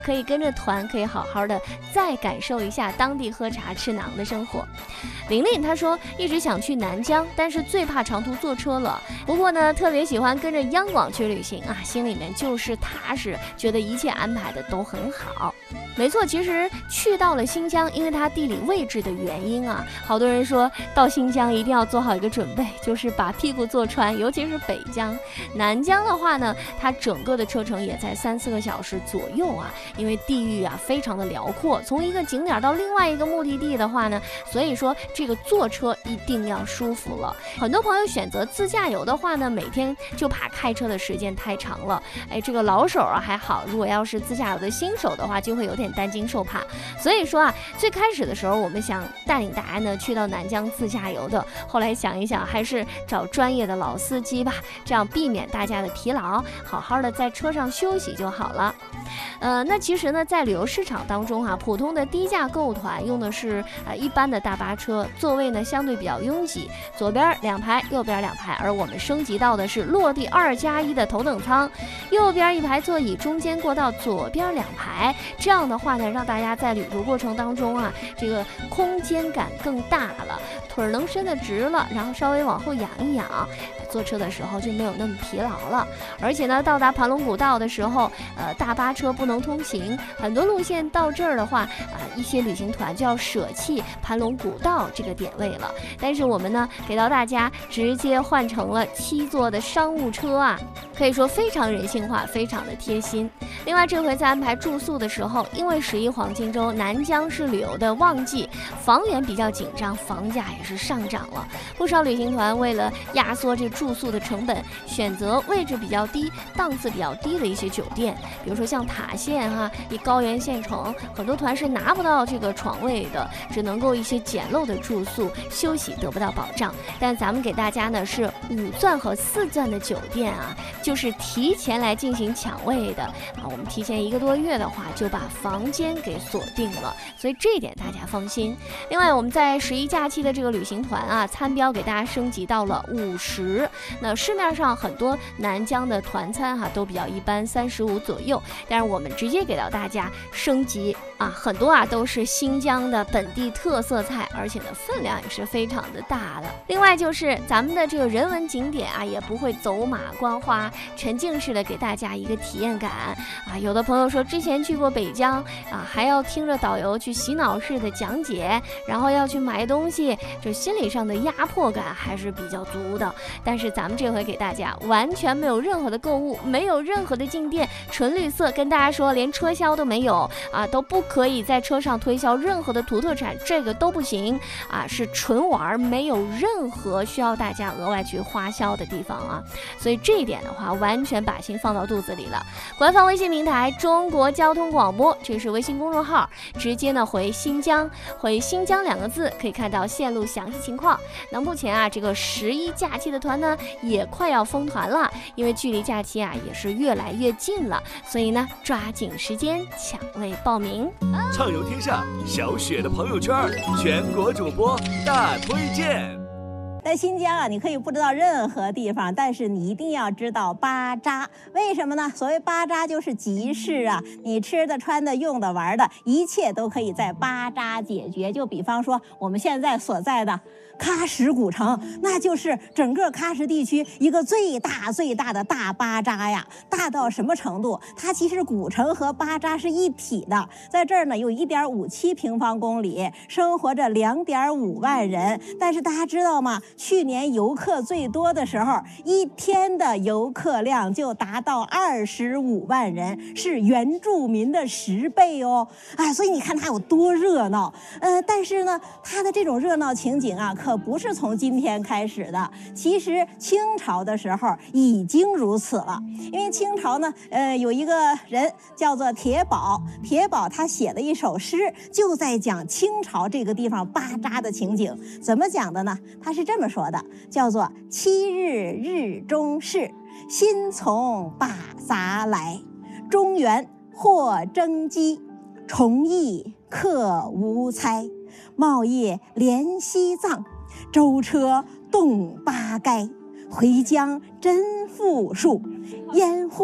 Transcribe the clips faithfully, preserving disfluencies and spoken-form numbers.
可以跟着团，可以好好的再感受一下当地喝茶吃馕的生活。玲玲她说一直想去南疆，但是最怕长途坐车了。不过呢，特别喜欢跟着央广去旅行啊，心里面就是踏实，觉得一切安排的都很好。没错，其实去到了新疆，因为它地理位置的原因啊，好多人说到新疆一定要做好一个准备，就是把屁股坐穿，尤其是北疆。南疆的话呢，它整个的车程也在三四个小时左右啊，因为地域啊非常的辽阔，从一个景点到另外一个目的地的话呢，所以说这个坐车一定要舒服了。很多朋友选择自驾游的话呢，每天就怕开车的时间太长了。哎，这个老手啊还好，如果要是自驾游的新手的话，就会有点担惊受怕。所以说啊，最开始的时候我们想带领大家呢去到南疆自驾游的，后来想一想，还是找专业的老司机吧，这样避免大家的疲劳，好好的在车上休息就好了。呃，那其实呢，在旅游市场当中啊，普通的低价购物团用的是呃一般的大巴车，座位呢相对比较拥挤，左边两排，右边两排，而我们升级到的是落地二加一的头等舱，右边一排座椅，中间过道，左边两排。这样的话呢，让大家在旅途过程当中啊，这个空间感更大了，腿能伸得直了，然后稍微往后仰一仰，坐车的时候就没有那么疲劳了。而且呢，到达盘龙古道的时候，呃，大巴车不能通行，很多路线到这儿的话，啊、呃，一些旅行团就要舍弃盘龙古道这个点位了。但是我们呢，给到大家直接换成了七座的商务车啊，可以说非常人性化，非常的贴心。另外，这回在安排住宿的时候，因为十一黄金周，南疆是旅游的旺季，房源比较紧张，房价也是上涨了。不少旅行团为了压缩这住宿的成本，选择位置比较低、档次比较低的一些酒店，比如说像塔县哈、啊，以高原县城，很多团是拿不到这个床位的，只能够一些简陋的住宿，休息得不到保障。但咱们给大家呢是五钻和四钻的酒店啊，就是提前来进行抢位的啊，我们提前一个多月的话就把房间给锁定了，所以这一点大家放心。另外，我们在十一假期的这个旅行团啊，餐标给大家升级到了五十。那市面上很多南疆的团餐哈、啊、都比较一般，三十五左右，但是我们直接给到大家升级啊，很多啊都是新疆的本地特色菜，而且呢分量也是非常的大的。另外就是咱们的这个人文景点啊，也不会走马观花，沉浸式的给大家一个体验感啊。有的朋友说之前去过北疆啊，还要听着导游去洗脑式的讲解，然后要去买东西，就心理上的压迫感还是比较足的。但是咱们这回给大家完全没有任何的购物，没有任何的进店，纯绿色，跟大家说连车销都没有啊，都不可以在车上推销任何的土特产，这个都不行啊，是纯玩，没有任何需要大家额外去花销的地方啊。所以这一点的话，完全把心放到肚子里了。官方微信平台中国交通广播，这是微信公众号，直接呢回新疆，回新疆两个字，可以看到线路详细情况。那目前啊，这个十一假期的团呢也快要封团了，因为距离假期啊也是越来越近了，所以呢抓紧时间抢位报名。 畅游天下，小雪的朋友圈，全国主播大推荐。 在新疆啊，你可以不知道任何地方，但是你一定要知道巴扎。为什么呢？所谓巴扎就是集市啊，你吃的、穿的、用的、玩的，一切都可以在巴扎解决。就比方说我们现在所在的喀什古城，那就是整个喀什地区一个最大最大的大巴扎呀。大到什么程度？它其实古城和巴扎是一体的，在这儿呢有一点五七平方公里，生活着两点五万人。但是大家知道吗？去年游客最多的时候，一天的游客量就达到二十五万人，是原住民的十倍哦。啊，所以你看它有多热闹。呃，但是呢，它的这种热闹情景啊，可不是从今天开始的。其实清朝的时候已经如此了，因为清朝呢，呃，有一个人叫做铁宝，铁宝他写了一首诗，就在讲清朝这个地方巴扎的情景。怎么讲的呢？他是这么说的，叫做七日日中事，心从巴扎来，中原或征机，崇义客无猜，贸易连西藏，舟车动八该，回疆真富庶，烟户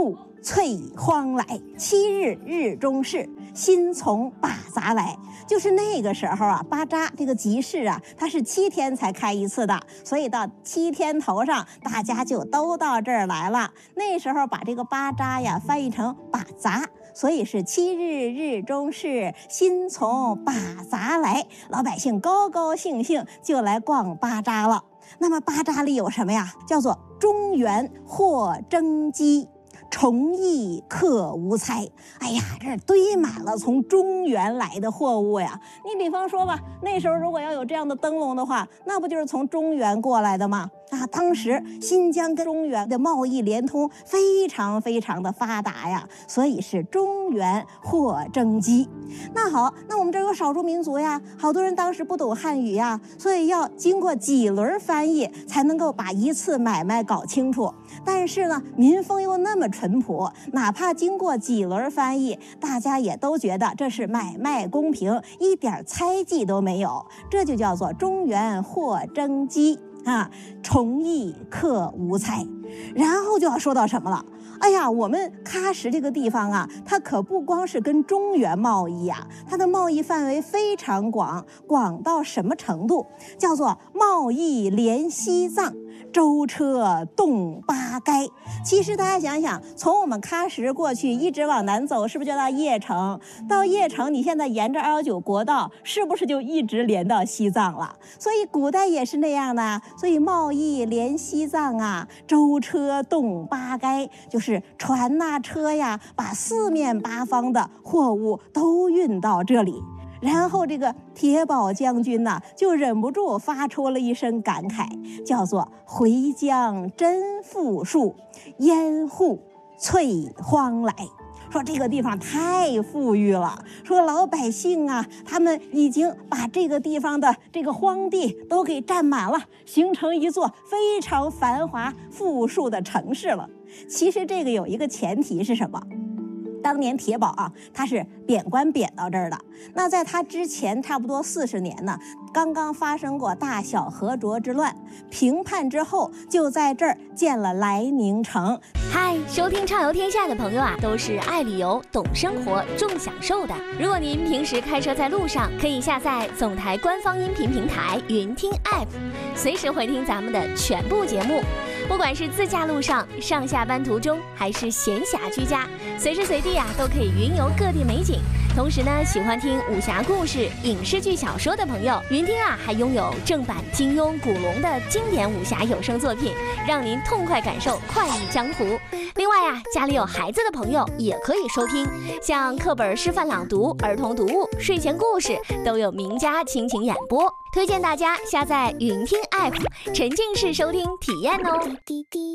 翠荒来。七日日中事，新从把杂来。就是那个时候啊，巴扎这个集市啊，它是七天才开一次的，所以到七天头上，大家就都到这儿来了。那时候把这个巴扎呀翻译成把杂，所以是七日日中事，新从把杂来。老百姓高高兴兴就来逛巴扎了。那么巴扎里有什么呀？叫做中原货征机，崇义客无猜。哎呀，这儿堆满了从中原来的货物呀。你比方说吧，那时候如果要有这样的灯笼的话，那不就是从中原过来的吗？啊，当时新疆跟中原的贸易联通非常非常的发达呀，所以是中原货征机。那好，那我们这儿有少数民族呀，好多人当时不懂汉语呀，所以要经过几轮翻译才能够把一次买卖搞清楚。但是呢，民风又那么淳朴，哪怕经过几轮翻译，大家也都觉得这是买卖公平，一点猜忌都没有。这就叫做中原货征机啊，崇义客无猜。然后就要说到什么了？哎呀，我们喀什这个地方啊，它可不光是跟中原贸易啊，它的贸易范围非常广，广到什么程度？叫做贸易连西藏，舟车动八该。其实大家想想，从我们喀什过去一直往南走，是不是就到叶城？到叶城，你现在沿着二幺九国道，是不是就一直连到西藏了？所以古代也是那样的，所以贸易连西藏啊，舟车动八该，就是船呐、车呀，把四面八方的货物都运到这里。然后这个铁宝将军呐、啊，就忍不住发出了一声感慨，叫做“回疆真富庶，烟户翠荒来”。说这个地方太富裕了，说老百姓啊，他们已经把这个地方的这个荒地都给占满了，形成一座非常繁华富庶的城市了。其实这个有一个前提是什么？当年铁宝啊，他是贬官贬到这儿的。那在他之前差不多四十年呢，刚刚发生过大小和卓之乱，平叛之后，就在这儿建了来宁城。 嗨，收听畅游天下的朋友啊，都是爱旅游、懂生活、重享受的。如果您平时开车在路上，可以下载总台官方音频平台云听 App， 随时回听咱们的全部节目。不管是自驾路上、上下班途中，还是闲暇居家，随时随地啊都可以云游各地美景。同时呢，喜欢听武侠故事、影视剧、小说的朋友，云听啊还拥有正版金庸、古龙的经典武侠有声作品，让您痛快感受快意江湖。另外啊，家里有孩子的朋友也可以收听，像课本示范朗读、儿童读物、睡前故事都有名家倾情演播，推荐大家下载云听 App， 沉浸式收听体验哦。滴滴